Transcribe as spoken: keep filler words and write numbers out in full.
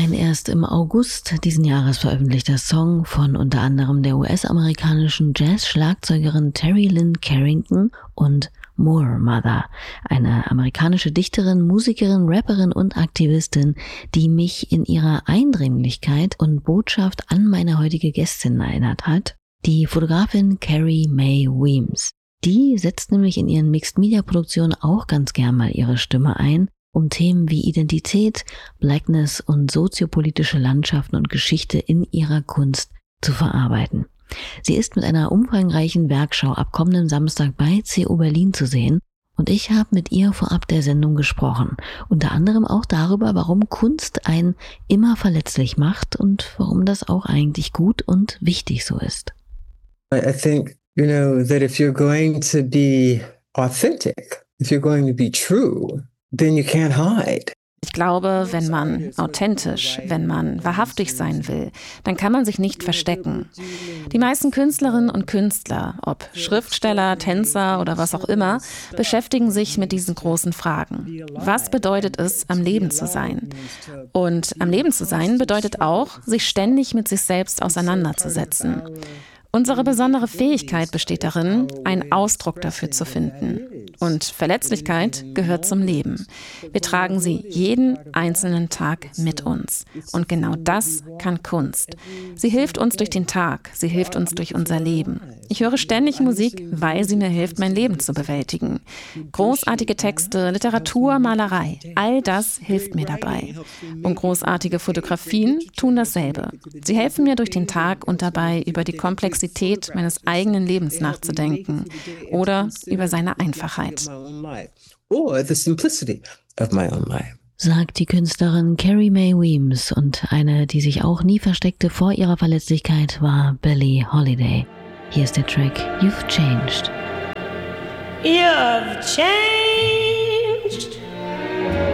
Ein erst im August diesen Jahres veröffentlichter Song von unter anderem der U S-amerikanischen Jazz-Schlagzeugerin Terry Lynn Carrington und Moor Mother, eine amerikanische Dichterin, Musikerin, Rapperin und Aktivistin, die mich in ihrer Eindringlichkeit und Botschaft an meine heutige Gästin erinnert hat, die Fotografin Carrie Mae Weems. Die setzt nämlich in ihren Mixed-Media-Produktionen auch ganz gern mal ihre Stimme ein, um Themen wie Identität, Blackness und soziopolitische Landschaften und Geschichte in ihrer Kunst zu verarbeiten. Sie ist mit einer umfangreichen Werkschau ab kommenden Samstag bei C O Berlin zu sehen und ich habe mit ihr vorab der Sendung gesprochen, unter anderem auch darüber, warum Kunst einen immer verletzlich macht und warum das auch eigentlich gut und wichtig so ist. I think, you know, that if you're going to be authentic, if you're going to be true, then you can't hide. Ich glaube, wenn man authentisch, wenn man wahrhaftig sein will, dann kann man sich nicht verstecken. Die meisten Künstlerinnen und Künstler, ob Schriftsteller, Tänzer oder was auch immer, beschäftigen sich mit diesen großen Fragen. Was bedeutet es, am Leben zu sein? Und am Leben zu sein bedeutet auch, sich ständig mit sich selbst auseinanderzusetzen. Unsere besondere Fähigkeit besteht darin, einen Ausdruck dafür zu finden. Und Verletzlichkeit gehört zum Leben. Wir tragen sie jeden einzelnen Tag mit uns. Und genau das kann Kunst. Sie hilft uns durch den Tag, sie hilft uns durch unser Leben. Ich höre ständig Musik, weil sie mir hilft, mein Leben zu bewältigen. Großartige Texte, Literatur, Malerei, all das hilft mir dabei. Und großartige Fotografien tun dasselbe. Sie helfen mir durch den Tag und dabei, über die Komplexität meines eigenen Lebens nachzudenken oder über seine Einfachheit. Sagt die Künstlerin Carrie Mae Weems, und eine, die sich auch nie versteckte vor ihrer Verletzlichkeit, war Billie Holiday. Hier ist der Track You've Changed. You've changed.